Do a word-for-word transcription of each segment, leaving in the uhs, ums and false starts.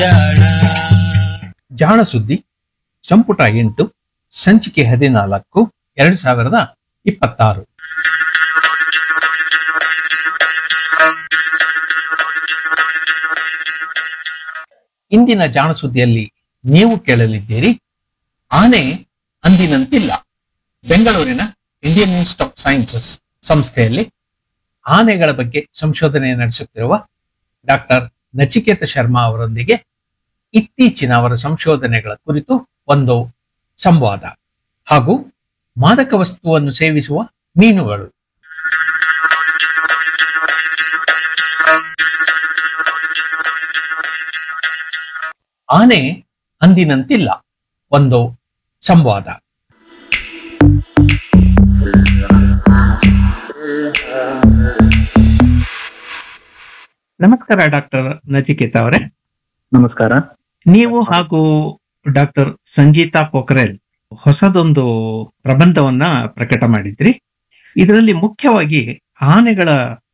ಜಾಣ ಸುದ್ದಿ ಸಂಪುಟ ಎಂಟು ಸಂಚಿಕೆ ಹದಿನಾಲ್ಕು ಎರಡ್ ಸಾವಿರದ ಇಪ್ಪತ್ತಾರು. ಇಂದಿನ ಜಾಣ ಸುದ್ದಿಯಲ್ಲಿ ನೀವು ಕೇಳಲಿದ್ದೀರಿ, ಆನೆ ಅಂದಿನಂತಿಲ್ಲ. ಬೆಂಗಳೂರಿನ ಇಂಡಿಯನ್ ಇನ್ಸ್ಟಿಟ್ಯೂಟ್ ಆಫ್ ಸೈನ್ಸಸ್ ಸಂಸ್ಥೆಯಲ್ಲಿ ಆನೆಗಳ ಬಗ್ಗೆ ಸಂಶೋಧನೆ ನಡೆಸುತ್ತಿರುವ ಡಾಕ್ಟರ್ ನಚಿಕೇತ ಶರ್ಮಾ ಅವರೊಂದಿಗೆ ಇತ್ತೀಚಿನ ಅವರ ಸಂಶೋಧನೆಗಳ ಕುರಿತು ಒಂದು ಸಂವಾದ ಹಾಗೂ ಮಾದಕ ವಸ್ತುವನ್ನು ಸೇವಿಸುವ ಮೀನುಗಳು. ಆನೆ ಅಂದಿನಂತಿಲ್ಲ, ಒಂದು ಸಂವಾದ. ನಮಸ್ಕಾರ ಡಾಕ್ಟರ್ ನಚಿಕೇತ ಅವರೇ. ನಮಸ್ಕಾರ. ನೀವು ಹಾಗೂ ಡಾಕ್ಟರ್ ಸಂಗೀತಾ ಪೋಖರೇಲ್ ಹೊಸದೊಂದು ಪ್ರಬಂಧವನ್ನ ಪ್ರಕಟ ಮಾಡಿದ್ರಿ. ಇದರಲ್ಲಿ ಮುಖ್ಯವಾಗಿ ಆನೆಗಳ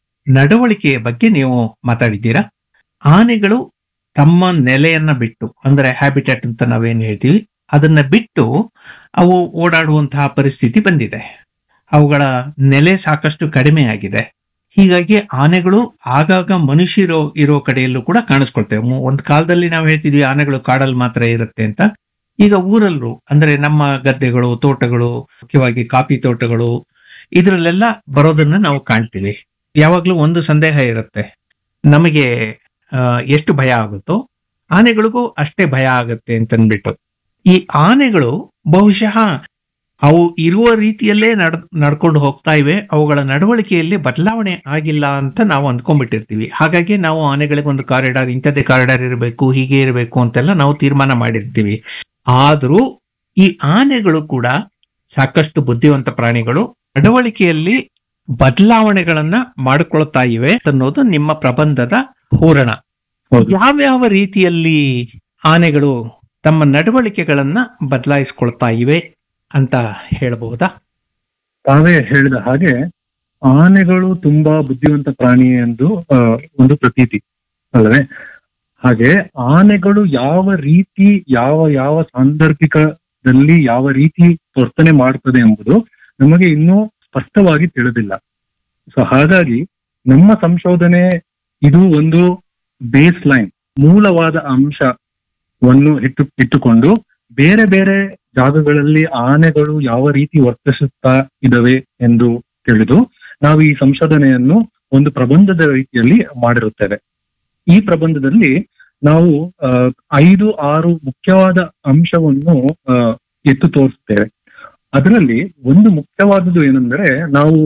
ನಡವಳಿಕೆಯ ಬಗ್ಗೆ ನೀವು ಮಾತಾಡಿದ್ದೀರಾ. ಆನೆಗಳು ತಮ್ಮ ನೆಲೆಯನ್ನ ಬಿಟ್ಟು, ಅಂದ್ರೆ ಹ್ಯಾಬಿಟ್ಯಾಟ್ ಅಂತ ನಾವೇನು ಹೇಳ್ತೀವಿ, ಅದನ್ನ ಬಿಟ್ಟು ಅವು ಓಡಾಡುವಂತಹ ಪರಿಸ್ಥಿತಿ ಬಂದಿದೆ. ಅವುಗಳ ನೆಲೆ ಸಾಕಷ್ಟು ಕಡಿಮೆ ಆಗಿದೆ. ಹೀಗಾಗಿ ಆನೆಗಳು ಆಗಾಗ ಮನುಷ್ಯರು ಇರೋ ಕಡೆಯಲ್ಲೂ ಕೂಡ ಕಾಣಿಸ್ಕೊಳ್ತೇವೆ. ಒಂದು ಕಾಲದಲ್ಲಿ ನಾವು ಹೇಳ್ತಿದ್ವಿ ಆನೆಗಳು ಕಾಡಲ್ಲಿ ಮಾತ್ರ ಇರುತ್ತೆ ಅಂತ. ಈಗ ಊರಲ್ಲೂ, ಅಂದ್ರೆ ನಮ್ಮ ಗದ್ದೆಗಳು, ತೋಟಗಳು, ಮುಖ್ಯವಾಗಿ ಕಾಫಿ ತೋಟಗಳು, ಇದರಲ್ಲೆಲ್ಲ ಬರೋದನ್ನ ನಾವು ಕಾಣ್ತೀವಿ. ಯಾವಾಗ್ಲೂ ಒಂದು ಸಂದೇಹ ಇರುತ್ತೆ, ನಮಗೆ ಎಷ್ಟು ಭಯ ಆಗುತ್ತೋ ಆನೆಗಳಿಗೂ ಅಷ್ಟೇ ಭಯ ಆಗುತ್ತೆ ಅಂತನ್ಬಿಟ್ಟು. ಈ ಆನೆಗಳು ಬಹುಶಃ ಅವು ಇರುವ ರೀತಿಯಲ್ಲೇ ನಡ್ ನಡ್ಕೊಂಡು ಹೋಗ್ತಾ ಇವೆ. ಅವುಗಳ ನಡವಳಿಕೆಯಲ್ಲಿ ಬದಲಾವಣೆ ಆಗಿಲ್ಲ ಅಂತ ನಾವು ಅಂದ್ಕೊಂಡ್ಬಿಟ್ಟಿರ್ತೀವಿ. ಹಾಗಾಗಿ ನಾವು ಆನೆಗಳಿಗೆ ಒಂದು ಕಾರಿಡಾರ್, ಇಂಥದ್ದೇ ಕಾರಿಡಾರ್ ಇರಬೇಕು, ಹೀಗೆ ಇರಬೇಕು ಅಂತೆಲ್ಲ ನಾವು ತೀರ್ಮಾನ ಮಾಡಿರ್ತೀವಿ. ಆದ್ರೂ ಈ ಆನೆಗಳು ಕೂಡ ಸಾಕಷ್ಟು ಬುದ್ಧಿವಂತ ಪ್ರಾಣಿಗಳು, ನಡವಳಿಕೆಯಲ್ಲಿ ಬದಲಾವಣೆಗಳನ್ನ ಮಾಡಿಕೊಳ್ತಾ ಇವೆ ಅನ್ನೋದು ನಿಮ್ಮ ಪ್ರಬಂಧದ ಹೂರಣ. ಯಾವ್ಯಾವ ರೀತಿಯಲ್ಲಿ ಆನೆಗಳು ತಮ್ಮ ನಡವಳಿಕೆಗಳನ್ನ ಬದಲಾಯಿಸ್ಕೊಳ್ತಾ ಇವೆ ಅಂತ ಹೇಳಬಹುದಾ? ತಾವೇ ಹೇಳಿದ ಹಾಗೆ ಆನೆಗಳು ತುಂಬಾ ಬುದ್ಧಿವಂತ ಪ್ರಾಣಿ ಎಂದು ಒಂದು ಪ್ರತೀತಿ ಅಲ್ಲವೇ? ಹಾಗೆ ಆನೆಗಳು ಯಾವ ರೀತಿ, ಯಾವ ಯಾವ ಸಾಂದರ್ಭಿಕದಲ್ಲಿ ಯಾವ ರೀತಿ ವರ್ತನೆ ಮಾಡ್ತದೆ ಎಂಬುದು ನಮಗೆ ಇನ್ನೂ ಸ್ಪಷ್ಟವಾಗಿ ತಿಳಿದಿಲ್ಲ. ಸೊ ಹಾಗಾಗಿ ನಮ್ಮ ಸಂಶೋಧನೆ ಇದು ಒಂದು ಬೇಸ್ ಲೈನ್, ಮೂಲವಾದ ಅಂಶವನ್ನು ಇಟ್ಟು ಇಟ್ಟುಕೊಂಡು ಬೇರೆ ಬೇರೆ ಜಾಗಗಳಲ್ಲಿ ಆನೆಗಳು ಯಾವ ರೀತಿ ವರ್ತಿಸುತ್ತಾ ಇದ್ದಾವೆ ಎಂದು ತಿಳಿದು ನಾವು ಈ ಸಂಶೋಧನೆಯನ್ನು ಒಂದು ಪ್ರಬಂಧದ ರೀತಿಯಲ್ಲಿ ಮಾಡಿರುತ್ತೇವೆ. ಈ ಪ್ರಬಂಧದಲ್ಲಿ ನಾವು ಅಹ್ ಐದು ಆರು ಮುಖ್ಯವಾದ ಅಂಶವನ್ನು ಅಹ್ ಎತ್ತು ತೋರಿಸ್ತೇವೆ. ಅದರಲ್ಲಿ ಒಂದು ಮುಖ್ಯವಾದದ್ದು ಏನೆಂದರೆ, ನಾವು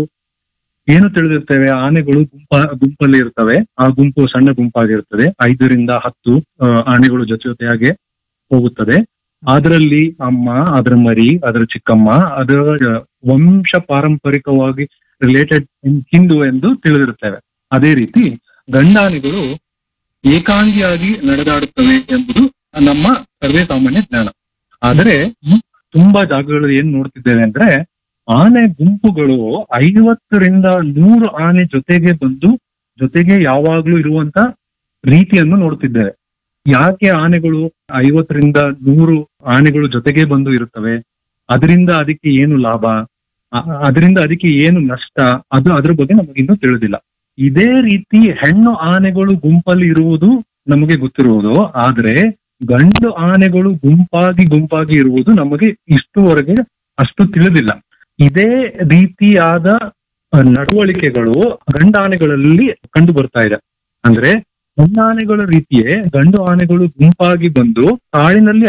ಏನು ತಿಳಿದಿರ್ತೇವೆ, ಆನೆಗಳು ಗುಂಪ ಗುಂಪಲ್ಲಿ ಇರ್ತವೆ. ಆ ಗುಂಪು ಸಣ್ಣ ಗುಂಪಾಗಿರ್ತದೆ, ಐದರಿಂದ ಹತ್ತು ಆನೆಗಳು ಜೊತೆ ಜೊತೆಯಾಗಿ ಹೋಗುತ್ತದೆ. ಅದರಲ್ಲಿ ಅಮ್ಮ, ಅದರ ಮರಿ, ಅದರ ಚಿಕ್ಕಮ್ಮ, ಅದರ ವಂಶ ಪಾರಂಪರಿಕವಾಗಿ ರಿಲೇಟೆಡ್ ಹಿಂದೂ ಎಂದು ತಿಳಿದಿರ್ತೇವೆ. ಅದೇ ರೀತಿ ಗಂಡಾನೆಗಳು ಏಕಾಂಗಿಯಾಗಿ ನಡೆದಾಡುತ್ತವೆ ಎಂಬುದು ನಮ್ಮ ಸರ್ವೇ ಸಾಮಾನ್ಯ ಜ್ಞಾನ. ಆದರೆ ತುಂಬಾ ಜಾಗಗಳು ಏನ್ ನೋಡ್ತಿದ್ದೇವೆ ಅಂದ್ರೆ, ಆನೆ ಗುಂಪುಗಳು ಐವತ್ತರಿಂದ ನೂರು ಆನೆ ಜೊತೆಗೆ ಬಂದು ಜೊತೆಗೆ ಯಾವಾಗ್ಲೂ ಇರುವಂತ ರೀತಿಯನ್ನು ನೋಡ್ತಿದ್ದೇವೆ. ಯಾಕೆ ಆನೆಗಳು ಐವತ್ತರಿಂದ ನೂರು ಆನೆಗಳು ಜೊತೆಗೆ ಬಂದು ಇರುತ್ತವೆ? ಅದರಿಂದ ಅದಕ್ಕೆ ಏನು ಲಾಭ, ಅದರಿಂದ ಅದಕ್ಕೆ ಏನು ನಷ್ಟ, ಅದು ಅದ್ರ ಬಗ್ಗೆ ನಮಗಿನ್ನೂ ತಿಳಿದಿಲ್ಲ. ಇದೇ ರೀತಿ ಹೆಣ್ಣು ಆನೆಗಳು ಗುಂಪಲ್ಲಿ ಇರುವುದು ನಮಗೆ ಗೊತ್ತಿರುವುದು, ಆದ್ರೆ ಗಂಡು ಆನೆಗಳು ಗುಂಪಾಗಿ ಗುಂಪಾಗಿ ಇರುವುದು ನಮಗೆ ಇಷ್ಟುವರೆಗೆ ಅಷ್ಟು ತಿಳಿದಿಲ್ಲ. ಇದೇ ರೀತಿಯಾದ ನಡವಳಿಕೆಗಳು ಗಂಡು ಆನೆಗಳಲ್ಲಿ ಕಂಡು ಬರ್ತಾ ಇದೆ. ಅಂದ್ರೆ ಹೆಣ್ಣಾನೆಗಳ ರೀತಿಯೇ ಗಂಡು ಆನೆಗಳು ಗುಂಪಾಗಿ ಬಂದು ಕಾಡಿನಲ್ಲಿ